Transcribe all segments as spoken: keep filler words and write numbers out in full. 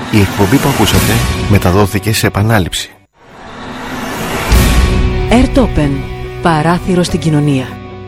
Η εκπομπή που ακούσατε μεταδόθηκε σε επανάληψη. Airtopen, παράθυρο στην κοινωνία.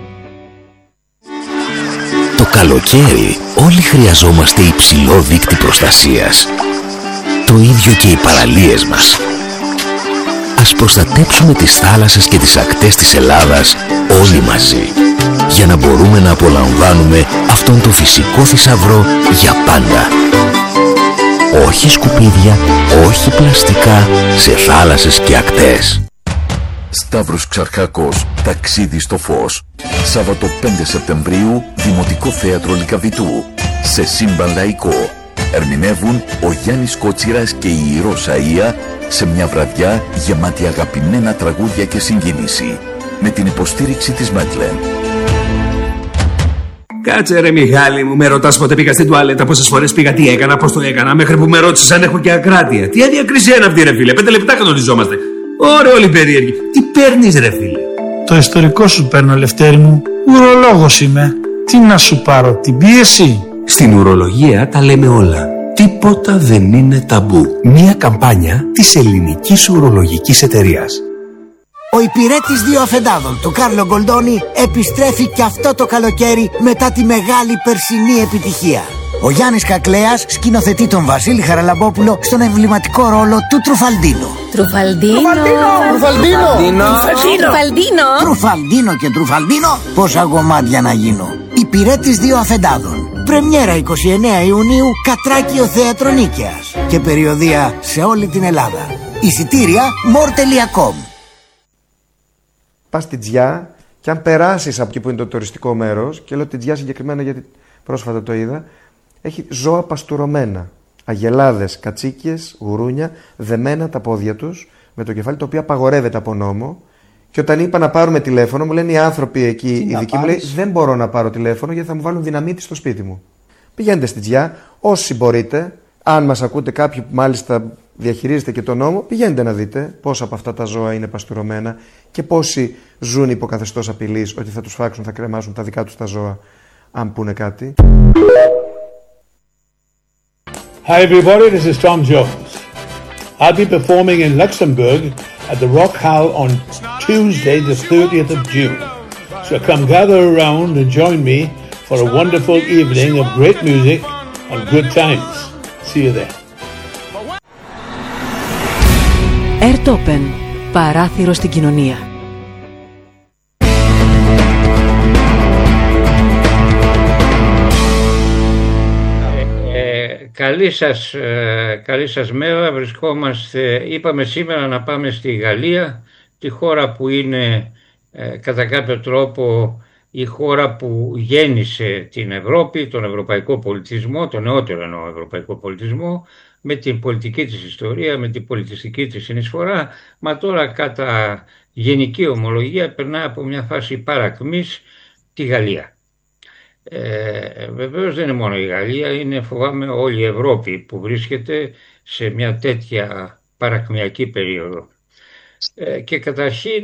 Το καλοκαίρι όλοι χρειαζόμαστε υψηλό δείκτη προστασίας. Το ίδιο και οι παραλίες μας. Ας προστατέψουμε τις θάλασσες και τις ακτές της Ελλάδας όλοι μαζί, για να μπορούμε να απολαμβάνουμε αυτόν τον φυσικό θησαυρό για πάντα. Όχι σκουπίδια, όχι πλαστικά σε θάλασσες και ακτές. Σταύρος Ξαρχάκος, ταξίδι στο φως. Σάββατο πέντε Σεπτεμβρίου, Δημοτικό Θέατρο Λυκαβητού. Σε σύμπαν λαϊκό. Ερμηνεύουν ο Γιάννης Κότσιρας και η Ρώσα Ία σε μια βραδιά γεμάτη αγαπημένα τραγούδια και συγκίνηση. Με την υποστήριξη της Μέτλεν. Κάτσε ρε Μιχάλη μου, με ρωτάς πότε πήγα στην τουαλέτα, πόσες φορές πήγα, τι έκανα, πώς το έκανα, μέχρι που με ρώτησες αν έχω και ακράτεια. Τι αδιακρισία είναι αυτή ρε φίλε, πέντε λεπτά κανονιζόμαστε. Ωραία όλοι περίεργοι. Τι παίρνεις ρε φίλε? Το ιστορικό σου παίρνω, Λευτέρη μου. Ουρολόγος είμαι. Τι να σου πάρω, την πίεση? Στην ουρολογία τα λέμε όλα. Τίποτα δεν είναι ταμπού. Μία καμπάνια της Ελληνικής Ουρολογικής Εταιρείας. Ο υπηρέτης δύο αφεντάδων, του Κάρλο Γκολντόνι, επιστρέφει και αυτό το καλοκαίρι μετά τη μεγάλη περσινή επιτυχία. Ο Γιάννης Κακλέας σκηνοθετεί τον Βασίλη Χαραλαμπόπουλο στον εμβληματικό ρόλο του Τρουφαλντίνο. Τρουφαλντίνο! Τρουφαλντίνο! Τρουφαλντίνο! Τρουφαλντίνο και Τρουφαλντίνο, πόσα κομμάτια να γίνω. Υπηρέτης δύο αφεντάδων. Πρεμιέρα εικοστή ενάτη Ιουνίου, Κατράκιο Θέατρο Νίκαιας. Και περιοδεία σε όλη την Ελλάδα. Εισιτήρια μορ τελεία κομ. Πας στην Τζιά και αν περάσεις από εκεί που είναι το τουριστικό μέρος, και λέω την Τζιά συγκεκριμένα γιατί πρόσφατα το είδα, έχει ζώα παστουρωμένα. Αγελάδες, κατσίκιες, γουρούνια, δεμένα τα πόδια τους με το κεφάλι, το οποίο απαγορεύεται από νόμο. Και όταν είπα να πάρουμε τηλέφωνο, μου λένε οι άνθρωποι εκεί, οι δικοί μου, λέει, δεν μπορώ να πάρω τηλέφωνο γιατί θα μου βάλουν δυναμίτη στο σπίτι μου. Πηγαίνετε στην Τζιά, όσοι μπορείτε, αν μας ακούτε κάποιοι που μάλιστα διαχειρίζετε και τον νόμο, πηγαίνετε να δείτε πόσα από αυτά τα ζώα είναι παστουρωμένα και πόσοι ζουν υπό καθεστώς απειλής ότι θα τους φάξουν, θα κρεμάσουν τα δικά τους τα ζώα, αν πούνε κάτι. Hi everybody, this is Tom Jones. I'll be performing in Luxembourg at the Rock Hall on Tuesday the thirtieth of June. So come gather around and join me for a wonderful evening of great music and good times. See you there. Airtopen, παράθυρο στην κοινωνία. Καλή σας, καλή σας μέρα. Βρισκόμαστε, είπαμε σήμερα να πάμε στη Γαλλία, τη χώρα που είναι κατά κάποιο τρόπο η χώρα που γέννησε την Ευρώπη, τον ευρωπαϊκό πολιτισμό, τον νεότερο εννοώ ευρωπαϊκό πολιτισμό, με την πολιτική της ιστορία, με την πολιτιστική της συνεισφορά, μα τώρα κατά γενική ομολογία περνάει από μια φάση παρακμής τη Γαλλία. Ε, βεβαίως δεν είναι μόνο η Γαλλία, είναι φοβάμαι όλη η Ευρώπη που βρίσκεται σε μια τέτοια παρακμιακή περίοδο. Ε, και καταρχήν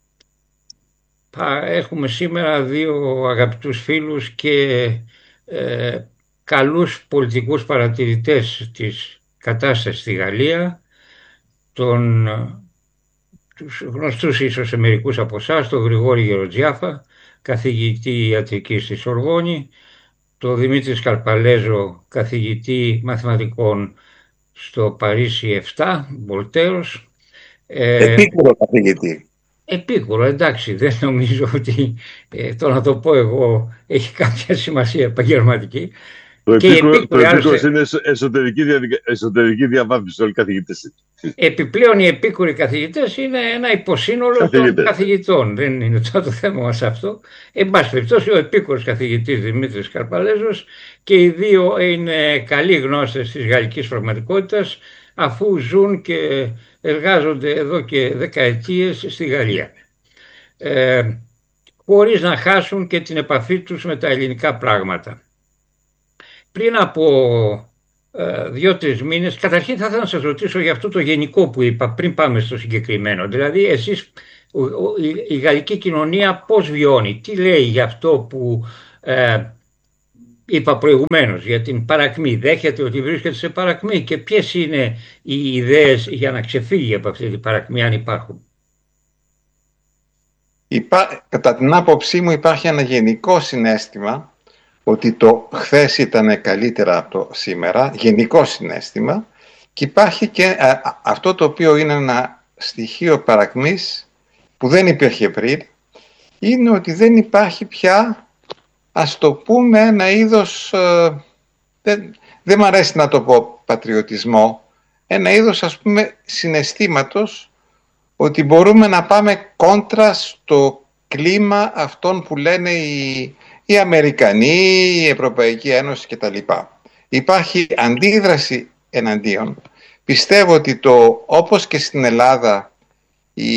έχουμε σήμερα δύο αγαπητούς φίλους και ε, καλούς πολιτικούς παρατηρητές της κατάστασης στη Γαλλία, τον, τους γνωστούς ίσως σε μερικούς από εσάς, τον Γρηγόρη Γεροτζιάφα, καθηγητή ιατρικής στη Σορβόνη, τον Δημήτρη Σκαρπαλέζο, καθηγητή μαθηματικών στο Παρίσι επτά, Βολτέρος. Επίκουρο καθηγητή. Επίκουρο, εντάξει, δεν νομίζω ότι ε, το να το πω εγώ έχει κάποια σημασία επαγγελματική. Το επίκουρο, το επίκουρος είναι εσωτερική, διαδικα... εσωτερική διαβάθμιση όλοι οι καθηγητές. Επιπλέον οι επίκουροι καθηγητές είναι ένα υποσύνολο καθηγητές. των καθηγητών. Δεν είναι το θέμα μας αυτό. Εν πάση περιπτώσει, ο επίκουρος καθηγητής Δημήτρης Καρπαλέζος και οι δύο είναι καλοί γνώστες της γαλλικής πραγματικότητας, αφού ζουν και εργάζονται εδώ και δεκαετίες στη Γαλλία. Ε, χωρίς να χάσουν και την επαφή τους με τα ελληνικά πράγματα. Πριν από ε, δύο-τρεις μήνες, καταρχήν θα ήθελα να σας ρωτήσω για αυτό το γενικό που είπα, πριν πάμε στο συγκεκριμένο. Δηλαδή, εσείς, ο, ο, η, η γαλλική κοινωνία πώς βιώνει, τι λέει για αυτό που ε, είπα προηγουμένως για την παρακμή. Δέχεται ότι βρίσκεται σε παρακμή και ποιες είναι οι ιδέες για να ξεφύγει από αυτή την παρακμή, αν υπάρχουν? Υπά... Κατά την άποψή μου υπάρχει ένα γενικό συναίσθημα ότι το χθες ήταν καλύτερα από το σήμερα, γενικό συναίσθημα, και υπάρχει και α, αυτό το οποίο είναι ένα στοιχείο παρακμής που δεν υπήρχε πριν, είναι ότι δεν υπάρχει πια, ας το πούμε, ένα είδος, ε, δεν, δεν μ' αρέσει να το πω πατριωτισμό, ένα είδος, ας πούμε, συναισθήματος ότι μπορούμε να πάμε κόντρα στο κλίμα αυτών που λένε οι, οι Αμερικανοί, η Ευρωπαϊκή Ένωση κτλ. Υπάρχει αντίδραση εναντίον. Πιστεύω ότι το, όπως και στην Ελλάδα, η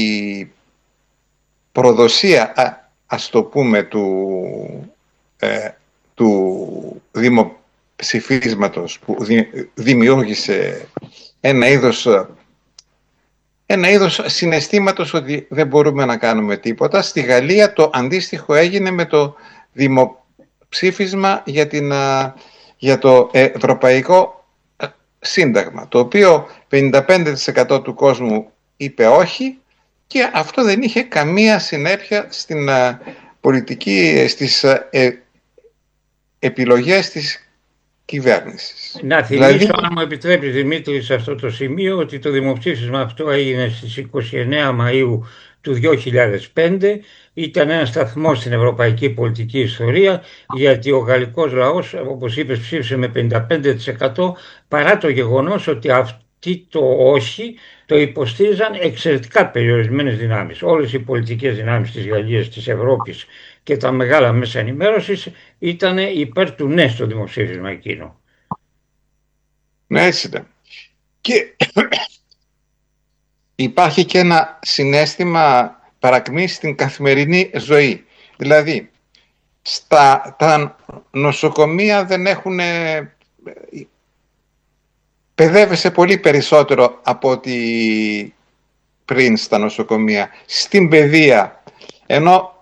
προδοσία, α, ας το πούμε, του, ε, του δημοψηφίσματος που δη, δημιούργησε ένα είδος, ένα είδος συναισθήματος ότι δεν μπορούμε να κάνουμε τίποτα. Στη Γαλλία το αντίστοιχο έγινε με το δημοψήφισμα για, την, για το Ευρωπαϊκό Σύνταγμα, το οποίο πενήντα πέντε τοις εκατό του κόσμου είπε όχι, και αυτό δεν είχε καμία συνέπεια στην α, πολιτική, στις α, ε, επιλογές της κυβέρνησης. Να θυμίσω, δηλαδή, αν μου επιτρέπεις Δημήτρη, σε αυτό το σημείο, ότι το δημοψήφισμα αυτό έγινε στις είκοσι εννέα Μαΐου του δύο χιλιάδες πέντε. Ήταν ένα σταθμό στην ευρωπαϊκή πολιτική ιστορία, γιατί ο γαλλικός λαός, όπως είπες, ψήφισε με πενήντα πέντε τοις εκατό, παρά το γεγονός ότι αυτή το όχι το υποστήριζαν εξαιρετικά περιορισμένες δυνάμεις. Όλες οι πολιτικές δυνάμεις της Γαλλίας, της Ευρώπης και τα μεγάλα μέσα ενημέρωσης ήταν υπέρ του ναι στο δημοψήφισμα εκείνο. Ναι, έτσι ήταν. Και υπάρχει και ένα συναίσθημα παρακμής στην καθημερινή ζωή. Δηλαδή, στα, τα νοσοκομεία δεν έχουν... Παιδεύεσαι πολύ περισσότερο από ότι πριν στα νοσοκομεία. Στην παιδεία, ενώ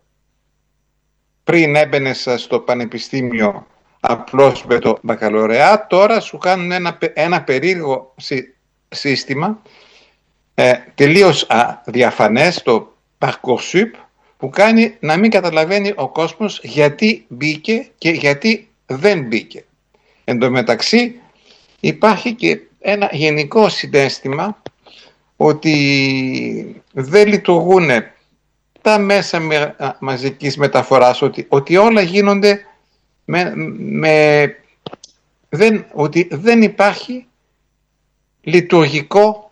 πριν έμπαινες στο πανεπιστήμιο απλώς με το μπακαλωρεά, τώρα σου κάνουν ένα, ένα περίεργο σύστημα, ε, τελείως διαφανές, το Parcoursup, που κάνει να μην καταλαβαίνει ο κόσμος γιατί μπήκε και γιατί δεν μπήκε. Εν τω μεταξύ υπάρχει και ένα γενικό συναίσθημα ότι δεν λειτουργούν τα μέσα με, μαζικής μεταφοράς, ότι, ότι όλα γίνονται με, με, δεν, ότι δεν υπάρχει λειτουργικό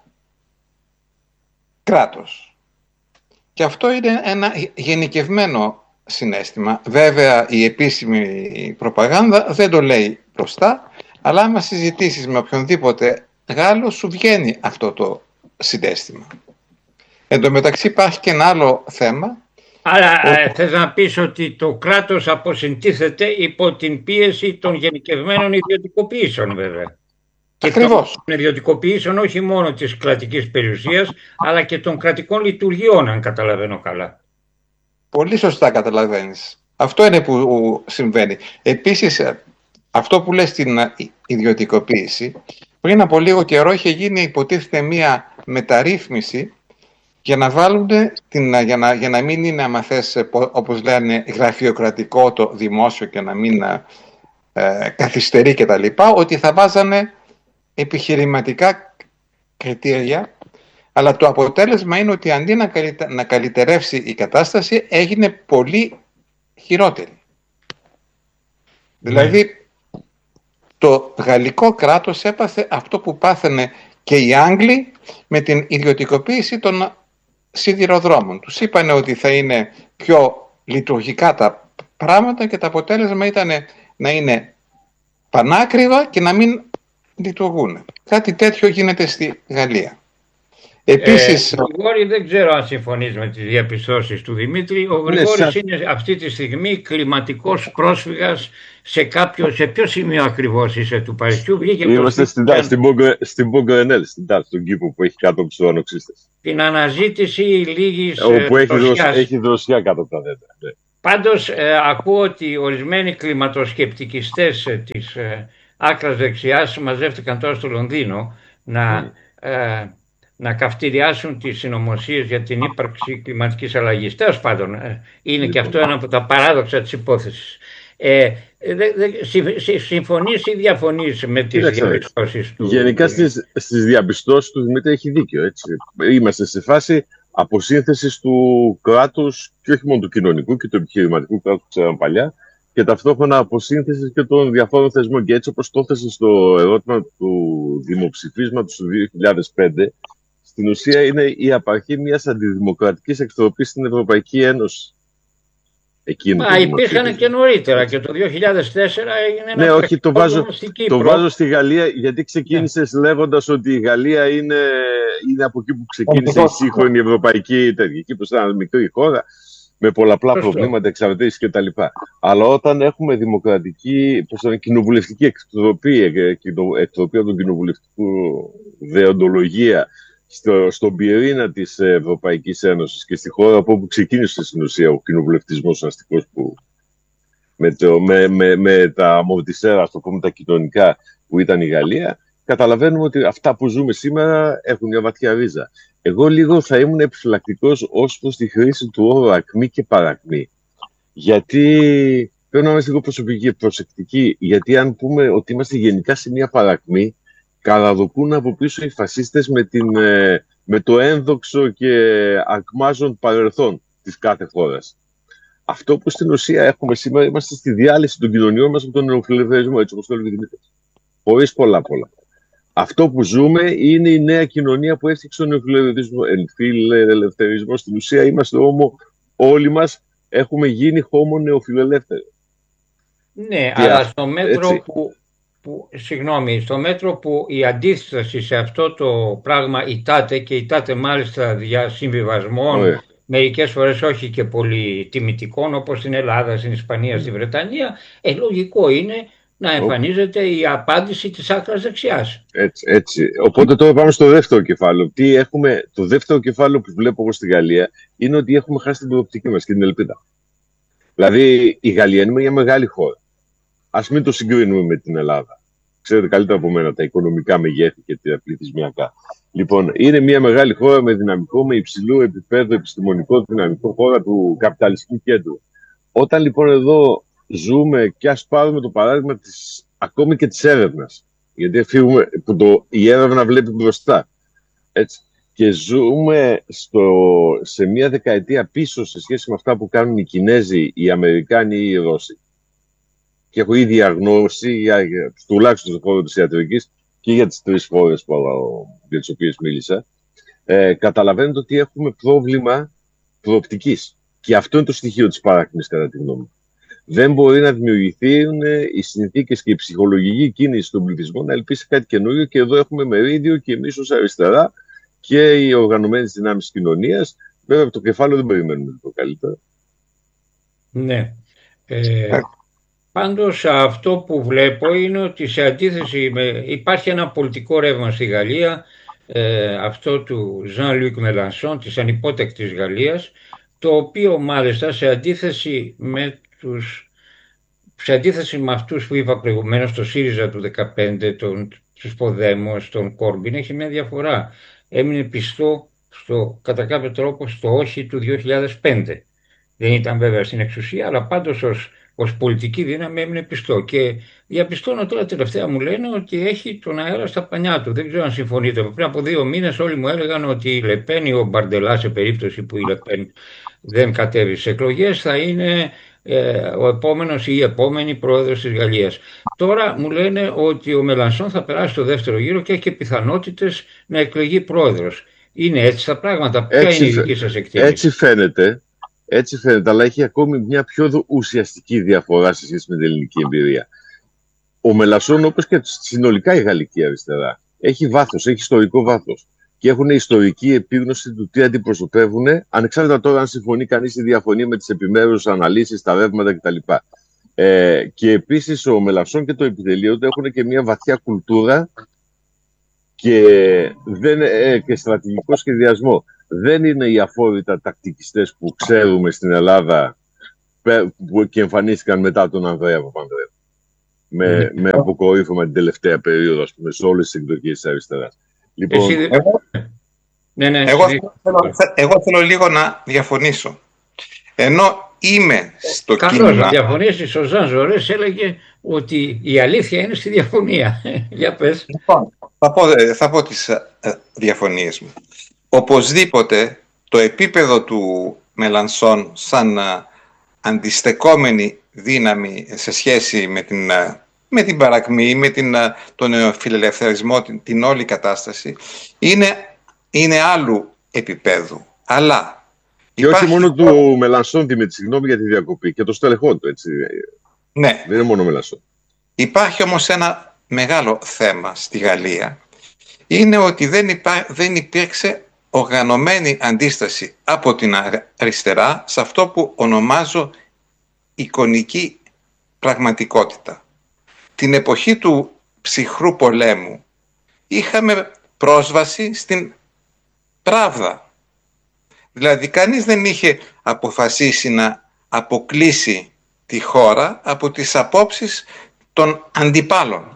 κράτος. Και αυτό είναι ένα γενικευμένο συναίσθημα. Βέβαια η επίσημη προπαγάνδα δεν το λέει μπροστά, αλλά άμα συζητήσεις με οποιονδήποτε Γάλλο σου βγαίνει αυτό το συναίσθημα. Εν τω μεταξύ υπάρχει και ένα άλλο θέμα. Άρα ο... θες να πεις ότι το κράτος αποσυντίθεται υπό την πίεση των γενικευμένων ιδιωτικοποιήσεων, βέβαια. Ακριβώς. Και των ιδιωτικοποιήσεων όχι μόνο της κρατικής περιουσίας, αλλά και των κρατικών λειτουργιών, αν καταλαβαίνω καλά. Πολύ σωστά καταλαβαίνεις. Αυτό είναι που συμβαίνει. Επίσης, αυτό που λες στην ιδιωτικοποίηση, πριν από λίγο καιρό είχε γίνει, υποτίθεται, μία μεταρρύθμιση για να βάλουν, την, για, να, για να μην είναι, άμα θες, όπως λένε, γραφειοκρατικό το δημόσιο και να μην ε, καθυστερεί και τα λοιπά, ότι θα βάζανε επιχειρηματικά κριτήρια, αλλά το αποτέλεσμα είναι ότι αντί να, καλυτε, να καλυτερεύσει η κατάσταση, έγινε πολύ χειρότερη. Ναι. Δηλαδή, το γαλλικό κράτος έπαθε αυτό που πάθαινε και οι Άγγλοι με την ιδιωτικοποίηση των σιδηροδρόμων. Τους είπανε ότι θα είναι πιο λειτουργικά τα πράγματα και το αποτέλεσμα ήταν να είναι πανάκριβα και να μην λειτουργούν. Κάτι τέτοιο γίνεται στη Γαλλία. Επίσης... Ε, ο Γρηγόρη, δεν ξέρω αν συμφωνείς με τις διαπιστώσεις του Δημήτρη. Ο Γρηγόρης είναι αυτή τη στιγμή κλιματικός πρόσφυγας σε κάποιο, σε ποιο σημείο ακριβώς είσαι του Παρισιού? Είμαστε στην Τάλ, στην Πογκρενέλ, στην Τάλ, στον κήπο που έχει κάτω από τους ουρανοξύστες. Την αναζήτηση λίγης όπου έχει, δροσ, έχει δροσιά κάτω από τα δέντρα. Ναι. Πάντως ε, ακούω ότι ορισμένοι κλιματοσκεπτικιστές ε, της ε, άκρας δεξιάς μαζεύτηκαν τώρα στο Λονδίνο να, mm. ε, να καυτηριάσουν τις συνωμοσίες για την ύπαρξη κλιματικής αλλαγής. Τέλος πάντων, ε, είναι mm. και αυτό ένα από τα παράδοξα της υπόθεσης. Ε, δε, δε, συ, συμφωνείς ή διαφωνείς με τις διαπιστώσεις του? Γενικά στις, στις διαπιστώσεις του Δημήτρη έχει δίκιο. Έτσι. Είμαστε σε φάση αποσύνθεσης του κράτους και όχι μόνο του κοινωνικού και του επιχειρηματικού κράτους που ξέραμε παλιά, και ταυτόχρονα αποσύνθεσης και των διαφόρων θεσμών. Και έτσι όπως το έθεσε στο ερώτημα του δημοψηφίσματος του δύο χιλιάδες πέντε, στην ουσία είναι η απαρχή μιας αντιδημοκρατικής εκτροπής στην Ευρωπαϊκή Ένωση. Μα υπήρχαν και νωρίτερα και το δύο χιλιάδες τέσσερα έγινε ένα. Ναι, όχι, το βάζω, το βάζω στη Γαλλία, γιατί ξεκίνησες ναι. λέγοντας ότι η Γαλλία είναι, είναι από εκεί που ξεκίνησε η σύγχρονη ευρωπαϊκή εταιρεία. Εκεί που ήταν μικρή χώρα με πολλαπλά Φωστό. προβλήματα, εξαρτήσεις κτλ. Αλλά όταν έχουμε δημοκρατική, πώς είναι, κοινοβουλευτική εκτροπή, εκτροπή από τον κοινοβουλευτικό δεοντολογία, Στο, στον πυρήνα της Ευρωπαϊκής Ένωσης και στη χώρα από όπου ξεκίνησε στην ουσία ο κοινοβουλευτισμός αστικός που με, το, με, με, με τα αμορτισέρα, ας το πούμε, τα κοινωνικά που ήταν η Γαλλία, καταλαβαίνουμε ότι αυτά που ζούμε σήμερα έχουν μια βαθιά ρίζα. Εγώ λίγο θα ήμουν επιφυλακτικός ως προς τη χρήση του όρου ακμή και παρακμή. Γιατί πρέπει να είμαστε λίγο προσωπικοί, προσεκτικοί, γιατί αν πούμε ότι είμαστε γενικά σε μια παρακμή, καραδοκούν από πίσω οι φασίστες με, την, με το ένδοξο και ακμάζον παρελθόν της κάθε χώρας. Αυτό που στην ουσία έχουμε σήμερα, είμαστε στη διάλυση των κοινωνιών μας από τον νεοφιλελευθερισμό, έτσι όπως το έλεγε ο Δημήτρης. Χωρίς πολλά πολλά. Αυτό που ζούμε είναι η νέα κοινωνία που έφτιαξε τον νεοφιλελευθερισμό. Στην ουσία είμαστε όμω όλοι μας έχουμε γίνει χώμο νεοφιλελεύθεροι. Ναι, και αλλά στο μέτρο έτσι. που... Που, συγγνώμη, στο μέτρο που η αντίσταση σε αυτό το πράγμα ητάται και ητάται μάλιστα δια συμβιβασμών, oh, yeah. μερικές φορές όχι και πολύ τιμητικών, όπως στην Ελλάδα, στην Ισπανία, mm. στη Βρετανία, ε, λογικό είναι να εμφανίζεται okay. η απάντηση της άκρας δεξιάς. Έτσι, έτσι. Οπότε τώρα πάμε στο δεύτερο κεφάλαιο. Τι έχουμε, το δεύτερο κεφάλαιο που βλέπω εγώ στη Γαλλία είναι ότι έχουμε χάσει την προοπτική μας και την ελπίδα. Δηλαδή η Γαλλία είναι μια μεγάλη χώρα. Ας μην το συγκρίνουμε με την Ελλάδα. Ξέρετε καλύτερα από μένα τα οικονομικά μεγέθη και τα πληθυσμιακά. Λοιπόν, είναι μια μεγάλη χώρα με δυναμικό, με υψηλού επίπεδο επιστημονικό δυναμικό, χώρα του καπιταλιστικού κέντρου. Όταν λοιπόν εδώ ζούμε, και ας πάρουμε το παράδειγμα της, ακόμη και της έρευνας, γιατί φύγουμε, που το, η έρευνα βλέπει μπροστά, έτσι, και ζούμε στο, σε μια δεκαετία πίσω σε σχέση με αυτά που κάνουν οι Κινέζοι, οι Αμερικάνοι ή οι Ρώσοι. Και έχω ήδη διαγνώσει, για, τουλάχιστον στον χώρο της ιατρικής και για τις τρεις χώρες που, για τις οποίες μίλησα, ε, καταλαβαίνετε ότι έχουμε πρόβλημα προοπτικής. Και αυτό είναι το στοιχείο της παράκμης, κατά τη γνώμη μου. Δεν μπορεί να δημιουργηθούν οι συνθήκες και η ψυχολογική κίνηση στον πληθυσμό να ελπίσει κάτι καινούριο, και εδώ έχουμε μερίδιο και εμείς ως αριστερά και οι οργανωμένες δυνάμεις της κοινωνίας. Βέβαια, από το κεφάλαιο δεν περιμένουμε το καλύτερο. Ναι. Ε... Πάντως αυτό που βλέπω είναι ότι σε αντίθεση με... υπάρχει ένα πολιτικό ρεύμα στη Γαλλία, ε, αυτό του Jean-Luc Mélenchon, της ανυπότεκτης Γαλλίας, το οποίο μάλιστα σε αντίθεση με τους σε αντίθεση με αυτούς που είπα προηγουμένως, το ΣΥΡΙΖΑ του δεκαπέντε, τον, τους Ποδέμος, τον Κόρμπιν, έχει μια διαφορά. Έμεινε πιστό στο, κατά κάποιο τρόπο στο όχι του δύο χιλιάδες πέντε. Δεν ήταν βέβαια στην εξουσία, αλλά πάντως ως ως πολιτική δύναμη έμεινε πιστό. Και διαπιστώνω τώρα τελευταία μου λένε ότι έχει τον αέρα στα πανιά του. Δεν ξέρω αν συμφωνείτε. Πριν από δύο μήνες όλοι μου έλεγαν ότι η Λεπέν ή ο Μπαρντελά, σε περίπτωση που η Λεπέν δεν κατέβει στις εκλογές, θα είναι ε, ο επόμενος ή η επόμενη πρόεδρος της Γαλλίας. Τώρα μου λένε ότι ο Μελανσόν θα περάσει στο δεύτερο γύρο και έχει και πιθανότητες να εκλεγεί πρόεδρος. Είναι έτσι τα πράγματα? Ποια είναι η δική σας εκτίμηση? Έτσι φαίνεται. Έτσι φαίνεται, αλλά έχει ακόμη μια πιο ουσιαστική διαφορά σε σχέση με την ελληνική εμπειρία. Ο Μελανσόν, όπως και συνολικά η γαλλική αριστερά, έχει βάθος, έχει ιστορικό βάθος. Και έχουν ιστορική επίγνωση του τι αντιπροσωπεύουν, ανεξάρτητα τώρα αν συμφωνεί κανείς ή διαφωνεί με τις επιμέρους αναλύσεις, τα ρεύματα κτλ. Ε, και επίσης ο Μελανσόν και το επιτελείο του έχουν και μια βαθιά κουλτούρα και, δεν, ε, και στρατηγικό σχεδιασμό. Δεν είναι οι αφόρητα τακτικιστές που ξέρουμε στην Ελλάδα που και εμφανίστηκαν μετά τον Ανδρέα Παπανδρέου. Με, mm. με αποκορύφωμα την τελευταία περίοδο, ας πούμε, σε όλες τις εκδοχές της αριστεράς. Λοιπόν, Εσύ... εγώ... Ναι, ναι, εγώ, θέλω, εγώ θέλω λίγο να διαφωνήσω. Ενώ είμαι στο Καλώς, κίνημα... να διαφωνήσεις. Ο Ζαν Ζορές έλεγε ότι η αλήθεια είναι στη διαφωνία. Για πες. Λοιπόν, θα πω, θα πω τις ε, διαφωνίες μου. Οπωσδήποτε το επίπεδο του Μελανσόν σαν ε, αντιστεκόμενη δύναμη σε σχέση με την, ε, με την παρακμή, με την, ε, τον νεοφιλελευθερισμό, την, την όλη κατάσταση, είναι, είναι άλλου επίπεδου. Αλλά και υπάρχει... όχι μόνο του Μελανσόν, Δημήτρη, συγγνώμη για τη διακοπή, και το στελεχό του, έτσι. Ναι. Δεν είναι μόνο Μελανσόν. Υπάρχει όμως ένα μεγάλο θέμα στη Γαλλία. Είναι ότι δεν, υπά... δεν υπήρξε οργανωμένη αντίσταση από την αριστερά σε αυτό που ονομάζω εικονική πραγματικότητα. Την εποχή του ψυχρού πολέμου είχαμε πρόσβαση στην Πράβδα. Δηλαδή κανείς δεν είχε αποφασίσει να αποκλείσει τη χώρα από τις απόψεις των αντιπάλων.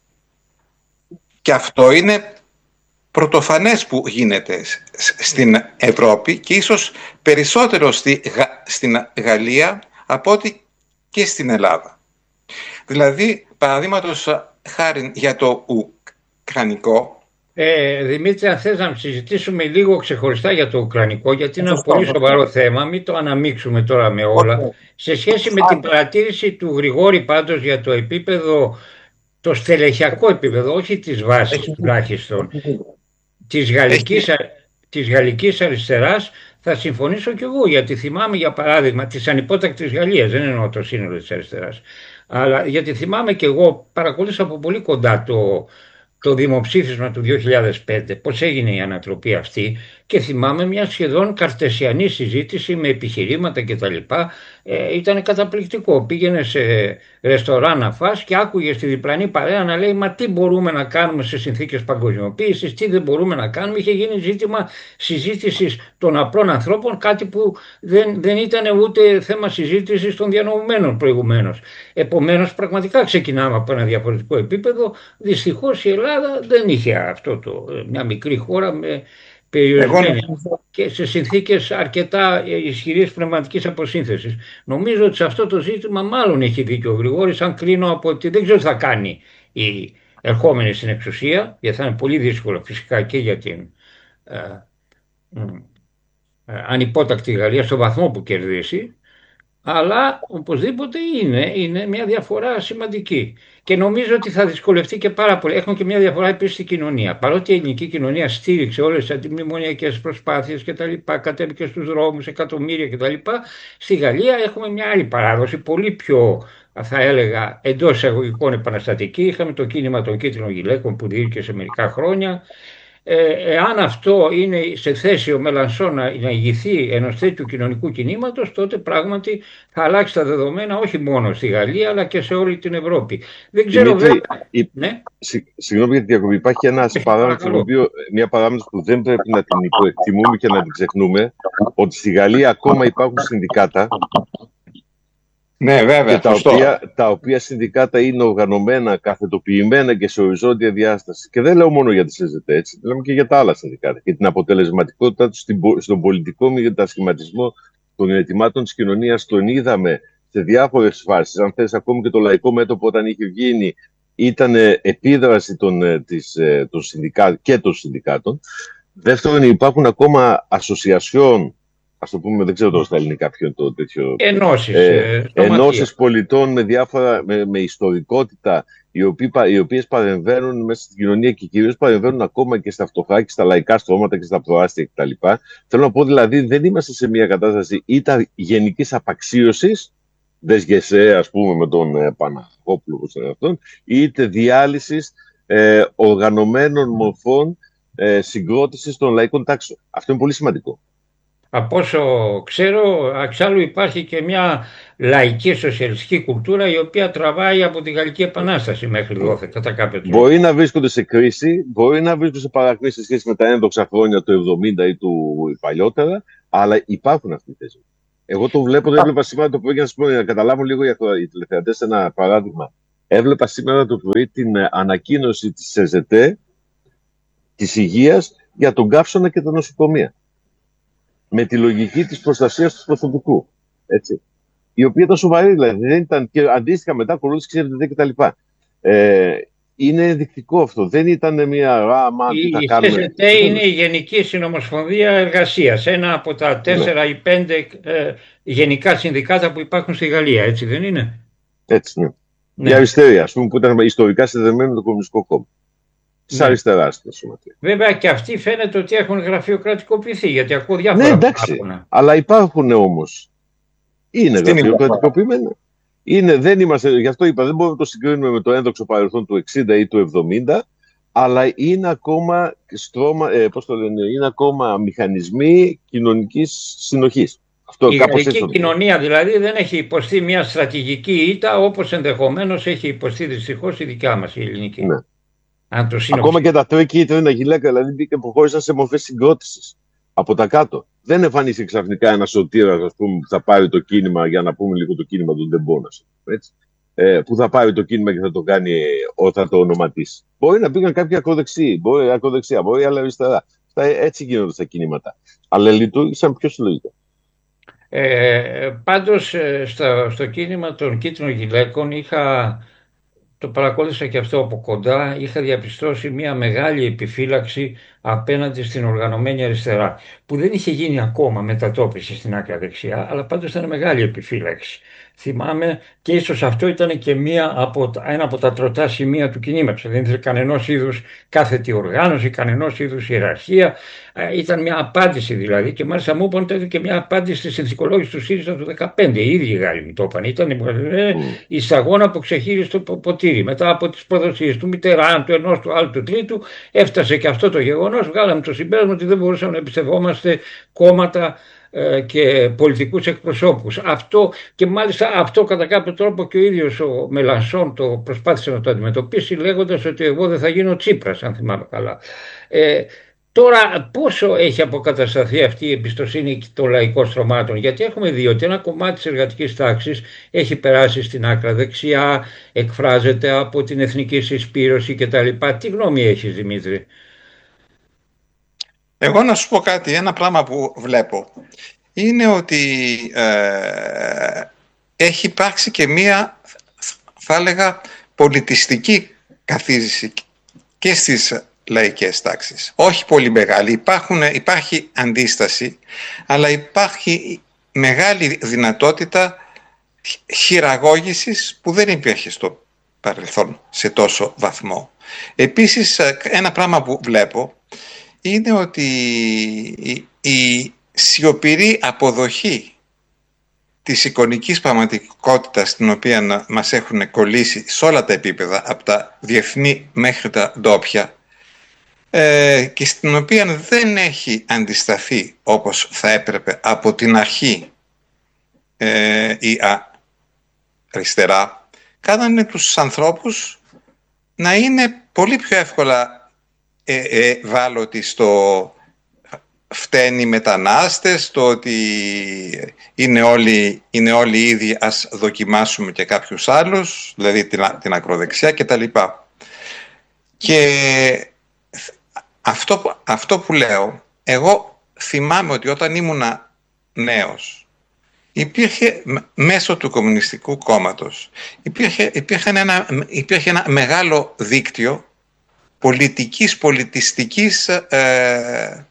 Και αυτό είναι πρωτοφανές που γίνεται στην Ευρώπη και ίσως περισσότερο στη, στην Γαλλία από ότι και στην Ελλάδα. Δηλαδή, παραδείγματος χάρη για το Ουκρανικό. Ε, Δημήτρη, αν θες να συζητήσουμε λίγο ξεχωριστά για το Ουκρανικό, γιατί είναι ένα πολύ σοβαρό θέμα, μην το αναμίξουμε τώρα με όλα. Σε σχέση με την παρατήρηση του Γρηγόρη πάντως για το επίπεδο, το στελεχειακό επίπεδο, όχι της βάσης τουλάχιστον, της γαλλικής, της γαλλικής αριστεράς, θα συμφωνήσω κι εγώ, γιατί θυμάμαι για παράδειγμα της ανυπότακτης Γαλλίας, δεν εννοώ το σύνολο της αριστεράς, αλλά γιατί θυμάμαι κι εγώ, παρακολούθησα από πολύ κοντά το, το δημοψήφισμα του δύο χιλιάδες πέντε, πώς έγινε η ανατροπή αυτή, και θυμάμαι μια σχεδόν καρτεσιανή συζήτηση με επιχειρήματα κτλ. Ε, ήταν καταπληκτικό. Πήγαινε σε ρεστοράν να φας και άκουγε στη διπλανή παρέα να λέει «Μα τι μπορούμε να κάνουμε σε συνθήκες παγκοσμιοποίησης, τι δεν μπορούμε να κάνουμε». Είχε γίνει ζήτημα συζήτησης των απλών ανθρώπων, κάτι που δεν, δεν ήταν ούτε θέμα συζήτησης των διανοουμένων προηγουμένως. Επομένως, πραγματικά ξεκινάμε από ένα διαφορετικό επίπεδο. Δυστυχώς η Ελλάδα δεν είχε αυτό το, μια μικρή χώρα με περιορισμένη και σε συνθήκες αρκετά ισχυρής πνευματικής αποσύνθεσης. Νομίζω ότι σε αυτό το ζήτημα μάλλον έχει δίκιο ο Γρηγόρης, αν κρίνω από ότι δεν ξέρω τι θα κάνει η ερχόμενη στην εξουσία, γιατί θα είναι πολύ δύσκολο φυσικά και για την ε, ε, ε, ανυπότακτη Γαλλία στο βαθμό που κερδίσει, αλλά οπωσδήποτε είναι, είναι μια διαφορά σημαντική. Και νομίζω ότι θα δυσκολευτεί και πάρα πολύ. Έχουμε και μια διαφορά επίσης στην κοινωνία. Παρότι η ελληνική κοινωνία στήριξε όλες τις αντιμνημονιακές προσπάθειες κτλ., κατέβηκε στους δρόμους εκατομμύρια κτλ., στη Γαλλία έχουμε μια άλλη παράδοση, πολύ πιο, θα έλεγα, εντός εισαγωγικών επαναστατική. Είχαμε το κίνημα των κίτρινων γυλαίκων που διήρκε σε μερικά χρόνια. Ε, εάν αυτό είναι σε θέση ο Μελανσόν να, να ηγηθεί ενός τέτοιου κοινωνικού κινήματος, τότε πράγματι θα αλλάξει τα δεδομένα όχι μόνο στη Γαλλία αλλά και σε όλη την Ευρώπη. Δεν ξέρω Δημήτρη, βέβαια... η... ναι? Συγγνώμη για τη διακοπή. Υπάρχει ένας παράμετρο, μια παράμετρο που δεν πρέπει να την υποεκτιμούμε και να την ξεχνούμε, ότι στη Γαλλία ακόμα υπάρχουν συνδικάτα. Ναι, βέβαια, και τα, οποία, τα οποία συνδικάτα είναι οργανωμένα, καθετοποιημένα και σε οριζόντια διάσταση. Και δεν λέω μόνο για τις ΕΖΕΤ, έτσι, λέμε και για τα άλλα συνδικάτα. Και την αποτελεσματικότητα του στον πολιτικό μετασχηματισμό των ετοιμάτων της κοινωνίας τον είδαμε σε διάφορες φάσεις. Αν θες, ακόμη και το λαϊκό μέτωπο όταν είχε γίνει ήταν επίδραση των, της, των συνδικάτων και των συνδικάτων. Δεύτερον, υπάρχουν ακόμα ασοσιασιών, ας το πούμε, δεν ξέρω τώρα στα ελληνικά ποιο είναι το τέτοιο. Ενώσεις. Ε, ενώσεις πολιτών με διάφορα, με, με ιστορικότητα, οι, οποίοι, οι οποίες παρεμβαίνουν μέσα στην κοινωνία και κυρίως παρεμβαίνουν ακόμα και στα φτωχά και στα λαϊκά στρώματα και στα προάστια κτλ. Θέλω να πω δηλαδή, δεν είμαστε σε μια κατάσταση είτε γενικής απαξίωσης, δες γεσέ, ας πούμε, με τον ε, Παναγόπουλο, αυτόν, είτε διάλυσης ε, οργανωμένων μορφών ε, συγκρότησης των λαϊκών τάξεων. Αυτό είναι πολύ σημαντικό. Από όσο ξέρω, εξάλλου υπάρχει και μια λαϊκή σοσιαλιστική κουλτούρα η οποία τραβάει από τη Γαλλική Επανάσταση μέχρι εδώ, κατά κάποιο τρόπο. Μπορεί να βρίσκονται σε κρίση, μπορεί να βρίσκονται σε παρακρίση σε σχέση με τα ένδοξα χρόνια του εβδομήντα ή του παλιότερα, αλλά υπάρχουν αυτοί οι θέσει. Εγώ το βλέπω, το έβλεπα σήμερα το πρωί, για να σας πω, για να καταλάβω λίγο για οι τηλεθεατές ένα παράδειγμα. Έβλεπα σήμερα το πρωί την ανακοίνωση της ΕΖΕΤΕ, της υγείας, για τον καύσωνα και τα νοσοκομεία. Με τη λογική της προστασίας του προσωπικού. Έτσι. Η οποία ήταν σοβαρή, δηλαδή. Δεν ήταν, και αντίστοιχα μετά ακολούθησε, ξέρετε, κτλ. Ε, είναι ενδεικτικό αυτό. Δεν ήταν μια γάμα. Η, η ΕΖΕΤΕ είναι η Γενική Συνομοσπονδία Εργασίας. Ένα από τα τέσσερα ή πέντε ε, γενικά συνδικάτα που υπάρχουν στη Γαλλία. Έτσι δεν είναι? Έτσι, ναι. Ναι. Η αριστερή, ας πούμε, που ήταν ιστορικά συνδεδεμένη με το Κομμουνιστικό Κόμμα. Τη ναι. αριστερά στην σωματεία. Βέβαια και αυτοί φαίνεται ότι έχουν γραφειοκρατικοποιηθεί, γιατί ακούω διάφορα. Ναι, εντάξει. Αλλά υπάρχουν όμως. Είναι γραφειοκρατικοποιημένα. Είναι, δεν είμαστε, γι' αυτό είπα, δεν μπορούμε να το συγκρίνουμε με το ένδοξο παρελθόν του εξήντα ή του εβδομήντα, αλλά είναι ακόμα, στρώμα, ε, πώς το λένε, είναι ακόμα μηχανισμοί κοινωνικής συνοχής. Αυτό, η γαλλική κοινωνία δηλαδή δεν έχει υποστεί μια στρατηγική ήττα όπως ενδεχομένως έχει υποστεί δυστυχώς η δικιά μας η ελληνική. Ναι. Αν το ακόμα και τα τρία κίτρινα γυλαίκα δηλαδή μπήκαν, προχώρησαν σε μορφές συγκρότησης από τα κάτω. Δεν εμφανίστηκε ξαφνικά ένα σωτήρας, ας πούμε, που θα πάρει το κίνημα, για να πούμε λίγο το κίνημα του Ντεμπόνας, ε, που θα πάρει το κίνημα και θα το κάνει όταν το ονοματίσει. Μπορεί να πήγαν κάποιοι ακροδεξιοί, μπορεί ακροδεξιά, μπορεί άλλα αριστερά. Έτσι γίνονται τα κινήματα. Αλλά λειτουργήσαν πιο συλλογικά. Ε, πάντως στο, στο κίνημα των κίτρινων γυλαίκων είχα, το παρακολούθησα και αυτό από κοντά, είχα διαπιστώσει μια μεγάλη επιφύλαξη απέναντι στην οργανωμένη αριστερά, που δεν είχε γίνει ακόμα μετατόπιση στην άκρα δεξιά, αλλά πάντως ήταν μεγάλη επιφύλαξη. Θυμάμαι, και ίσως αυτό ήταν και μία από, ένα από τα τροτά σημεία του κινήματος. Δεν ήθελε κανενός είδους κάθετη οργάνωση, κανενός είδους ιεραρχία. Ε, ήταν μια απάντηση δηλαδή, και μάλιστα μου είπαν ότι και μια απάντηση στη συνθηκολόγηση του ΣΥΡΙΖΑ του δεκαπέντε. Οι ίδιοι οι Γάλλοι μου το είπαν. Ήταν ε, η σταγόνα που ξεχύρισε το ποτήρι. Μετά από τις προδοσίες του Μιτεράν, του ενός, του άλλου, του τρίτου, έφτασε και αυτό το γεγονός. Βγάλαμε το συμπέρασμα ότι δεν μπορούσαμε να εμπιστευόμαστε κόμματα και πολιτικούς εκπροσώπους. Αυτό, και μάλιστα αυτό κατά κάποιο τρόπο και ο ίδιος ο Μελανσόν το προσπάθησε να το αντιμετωπίσει, λέγοντας ότι εγώ δεν θα γίνω Τσίπρας, αν θυμάμαι καλά. Ε, τώρα πόσο έχει αποκατασταθεί αυτή η εμπιστοσύνη των λαϊκών στρωμάτων? Γιατί έχουμε δει ότι ένα κομμάτι της εργατικής τάξης έχει περάσει στην άκρα δεξιά, εκφράζεται από την εθνική συσπήρωση κτλ. Τι γνώμη έχεις, Δημήτρη? Εγώ να σου πω κάτι, ένα πράγμα που βλέπω είναι ότι ε, έχει υπάρξει και μία, θα έλεγα, πολιτιστική καθίζηση και στις λαϊκές τάξεις. Όχι πολύ μεγάλη, υπάρχουν, υπάρχει αντίσταση, αλλά υπάρχει μεγάλη δυνατότητα χειραγώγησης που δεν υπήρχε στο παρελθόν σε τόσο βαθμό. Επίσης, ένα πράγμα που βλέπω είναι ότι η, η σιωπηρή αποδοχή της εικονικής πραγματικότητας στην οποία μας έχουν κολλήσει σε όλα τα επίπεδα, από τα διεθνή μέχρι τα ντόπια, ε, και στην οποία δεν έχει αντισταθεί όπως θα έπρεπε από την αρχή ε, η αριστερά, κάνανε τους ανθρώπους να είναι πολύ πιο εύκολα Ε, ε, βάλωτη στο φταίνει οι μετανάστες, το ότι είναι όλοι, είναι όλοι ίδιοι, ας δοκιμάσουμε και κάποιους άλλους, δηλαδή την, την ακροδεξιά κτλ. Και αυτό, αυτό που λέω, εγώ θυμάμαι ότι όταν ήμουνα νέος, υπήρχε μέσω του Κομμουνιστικού Κόμματος, υπήρχε, υπήρχε, ένα, υπήρχε ένα μεγάλο δίκτυο πολιτικής, πολιτιστικής ε,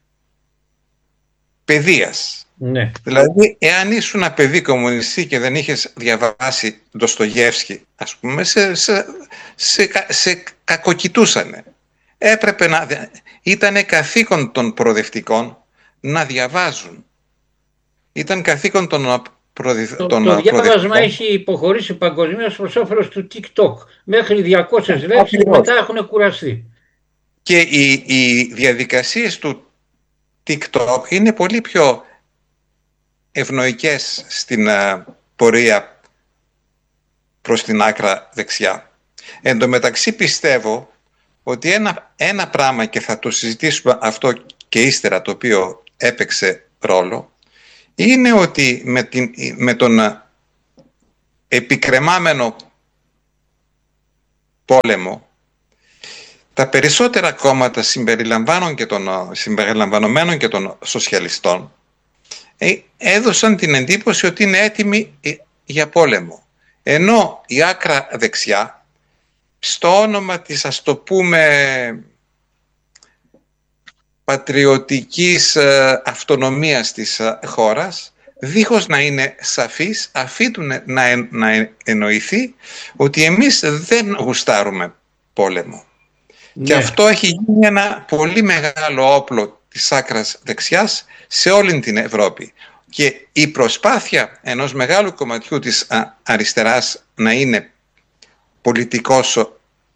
παιδείας. Ναι. Δηλαδή, εάν ήσουν ένα παιδί κομμουνιστή και δεν είχες διαβάσει Ντοστογεύσκι, ας πούμε, σε, σε, σε, σε κακοκοιτούσανε. Έπρεπε να... Ήτανε καθήκον των προοδευτικών να διαβάζουν. Ήταν καθήκον των προοδευτικών. Το, το διάβασμα έχει υποχωρήσει παγκοσμίως προς όφελος του TikTok. Μέχρι διακόσιες λέξεις και μετά έχουν κουραστεί. Και οι, οι διαδικασίες του TikTok είναι πολύ πιο ευνοϊκές στην uh, πορεία προς την άκρα δεξιά. Εν τω μεταξύ πιστεύω ότι ένα, ένα πράγμα, και θα το συζητήσουμε αυτό και ύστερα, το οποίο έπαιξε ρόλο, είναι ότι με, την, με τον επικρεμάμενο πόλεμο τα περισσότερα κόμματα συμπεριλαμβάνων και των, συμπεριλαμβανομένων και των σοσιαλιστών έδωσαν την εντύπωση ότι είναι έτοιμοι για πόλεμο. Ενώ η άκρα δεξιά, στο όνομα της, ας το πούμε, πατριωτικής αυτονομίας της χώρας, δίχως να είναι σαφής, αφήτουν να, να εννοηθεί ότι εμείς δεν γουστάρουμε πόλεμο. Ναι. Και αυτό έχει γίνει ένα πολύ μεγάλο όπλο της άκρας δεξιάς σε όλη την Ευρώπη. Και η προσπάθεια ενός μεγάλου κομματιού της αριστεράς να είναι πολιτικός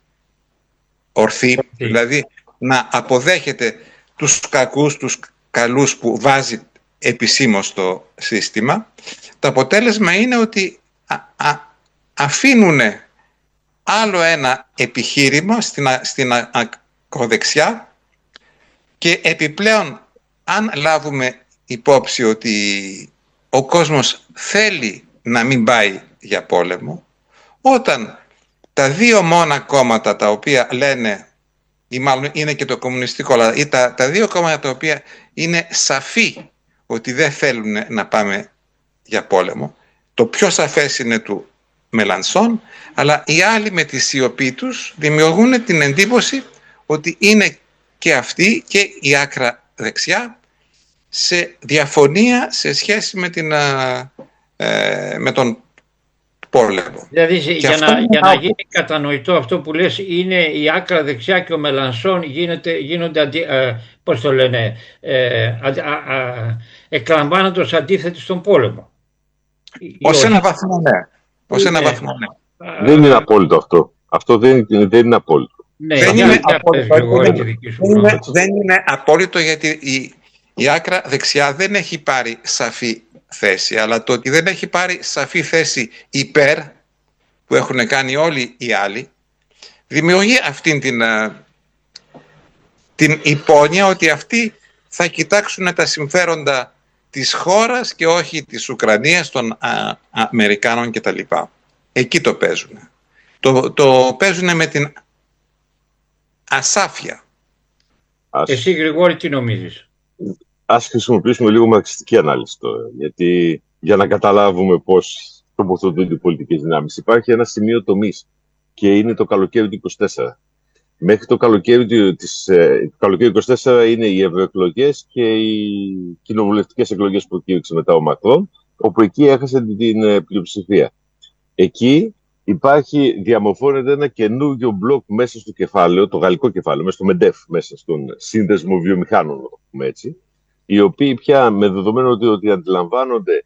ορθή, δηλαδή να αποδέχεται τους κακούς, τους καλούς που βάζει επισήμως το σύστημα, το αποτέλεσμα είναι ότι αφήνουν άλλο ένα επιχείρημα στην, στην ακροδεξιά και επιπλέον, αν λάβουμε υπόψη ότι ο κόσμος θέλει να μην πάει για πόλεμο, όταν τα δύο μόνα κόμματα τα οποία λένε, ή μάλλον είναι και το κομμουνιστικό, αλλά ή τα, τα δύο κόμματα τα οποία είναι σαφή ότι δεν θέλουν να πάμε για πόλεμο, το πιο σαφές είναι του Μελανσόν, αλλά οι άλλοι με τη σιωπή τους δημιουργούν την εντύπωση ότι είναι και αυτοί και η άκρα δεξιά σε διαφωνία σε σχέση με, την, ε, με τον πόλεμο. Δηλαδή για να, για να γίνει κατανοητό αυτό που λες, είναι η άκρα δεξιά και ο Μελανσόν γίνεται, γίνονται αντι, ε, πώς το λένε, ε, α, α, α, εκλαμβάνοντος αντίθετοι στον πόλεμο. Ως ένα βαθμό ναι. Ως ένα βαθμό ναι. Δεν είναι απόλυτο αυτό. Αυτό δεν, δεν είναι απόλυτο. Ναι, δεν, είναι απόλυτο, είναι, δεν είναι απόλυτο γιατί η, η άκρα δεξιά δεν έχει πάρει σαφή θέση, αλλά το ότι δεν έχει πάρει σαφή θέση υπέρ, που έχουν κάνει όλοι οι άλλοι, δημιουργεί αυτήν την, την υπόνοια ότι αυτοί θα κοιτάξουν τα συμφέροντα της χώρας και όχι της Ουκρανίας, των α, Αμερικάνων κτλ. Εκεί το παίζουν. Το, το παίζουν με την ασάφεια. Ας... Εσύ Γρηγόρη τι νομίζεις? Ας χρησιμοποιήσουμε λίγο μαρξιστική ανάλυση τώρα, γιατί για να καταλάβουμε πώς τοποθετούνται οι πολιτικές δυνάμεις. Υπάρχει ένα σημείο τομής και είναι το καλοκαίρι του είκοσι τέσσερα. Μέχρι το καλοκαίρι, της, το καλοκαίρι είκοσι τέσσερα είναι οι ευρωεκλογές και οι κοινοβουλευτικές εκλογές που προκήρυξε μετά ο Μακρόν, όπου εκεί έχασε την πλειοψηφία. Εκεί υπάρχει, διαμορφώνεται ένα καινούργιο μπλοκ μέσα στο κεφάλαιο, το γαλλικό κεφάλαιο, μέσα στο ΜΕΝΤΕΦ, μέσα στον σύνδεσμο βιομηχάνων, έτσι, οι οποίοι πια με δεδομένο ότι, ότι αντιλαμβάνονται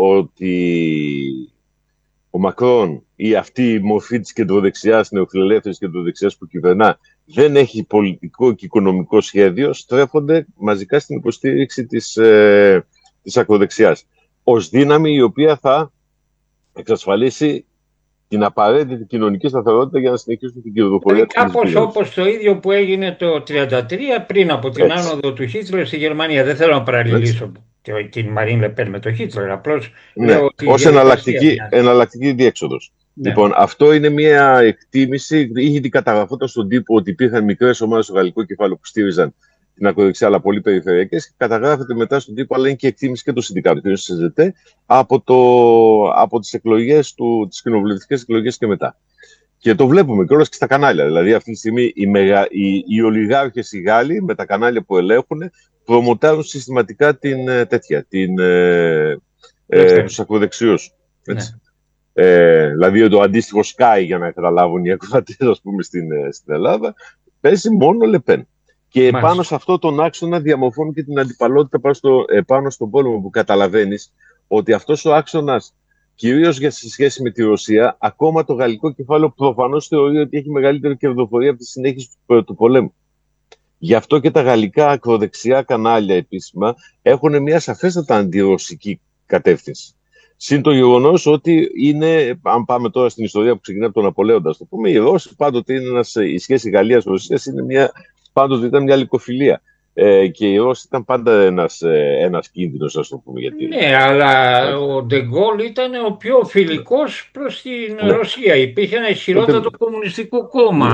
ότι ο Μακρόν ή αυτή η μορφή της κεντροδεξιάς, νεοφιλελεύθερης κεντροδεξιάς που κυβερνά, δεν έχει πολιτικό και οικονομικό σχέδιο, στρέφονται μαζικά στην υποστήριξη της, ε, της ακροδεξιάς. Ως δύναμη η οποία θα εξασφαλίσει την απαραίτητη κοινωνική σταθερότητα για να συνεχίσουν την κερδοφορία της. Κάπως όπως το ίδιο που έγινε το χίλια εννιακόσια τριάντα τρία πριν από την Έτσι. άνοδο του Χίτλερ στη Γερμανία. Δεν θέλω να παραλληλήσω την Μαρίν Λεπέν με το Χίτλερ, απλώς ναι, λέω ότι ως εναλλακτική, εναλλακτική διέξοδος. Ναι. Λοιπόν, αυτό είναι μια εκτίμηση, είχε καταγραφόταν στον τύπο ότι υπήρχαν μικρές ομάδες στο γαλλικό κεφάλαιο που στήριζαν την ακροδεξιά, αλλά πολύ περιφερειακές, και καταγράφεται μετά στον τύπο, αλλά είναι και εκτίμηση και το συνδικάτο, το ΣΖΤ, από, το, από τις εκλογές, του, τις κοινοβουλευτικές εκλογές και μετά. Και το βλέπουμε και όλες και στα κανάλια. Δηλαδή, αυτή τη στιγμή οι, μεγα, οι, οι ολιγάρχες οι Γάλλοι με τα κανάλια που ελέγχουν προμοτάρουν συστηματικά την τέτοια, την, ε, ε, τους ακροδεξιούς. Ναι. Ε, δηλαδή, το αντίστοιχο Sky, για να καταλάβουν οι ακροατές, ας πούμε, στην, στην Ελλάδα, παίζει μόνο Λεπέν. Και Μάλιστα. πάνω σε αυτό τον άξονα διαμορφώνουν και την αντιπαλότητα πάνω, στο, πάνω στον πόλεμο, που καταλαβαίνεις ότι αυτός ο άξονας, κυρίως για σε σχέση με τη Ρωσία, ακόμα το γαλλικό κεφάλαιο προφανώς θεωρεί ότι έχει μεγαλύτερη κερδοφορία από τη συνέχιση του, του πολέμου. Γι' αυτό και τα γαλλικά ακροδεξιά κανάλια επίσημα έχουν μια σαφέστατα αντιρωσική κατεύθυνση. Συν το γεγονός ότι είναι, αν πάμε τώρα στην ιστορία που ξεκινάει από τον Ναπολέοντα, το πούμε, οι Ρώσοι πάντοτε είναι ένας, η σχέση Γαλλίας-Ρωσίας είναι μια. Πάντοτε ήταν μια λυκοφιλία. Ε, και η Ρώσοι ήταν πάντα ένας, ένας κίνδυνος, ας το πούμε. Γιατί... Ναι, αλλά ο Ντεγκόλ ήταν ο πιο φιλικός προς την ναι. Ρωσία. Υπήρχε ένα ισχυρότατο Τε... κομμουνιστικό κόμμα.